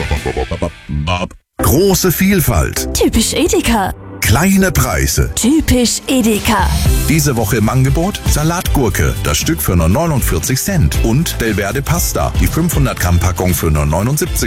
Große Vielfalt. Typisch Edeka. Kleine Preise. Typisch Edeka. Diese Woche im Angebot Salatgurke, das Stück für nur 49 Cent. Und Delverde Pasta, die 500 Gramm Packung für nur 79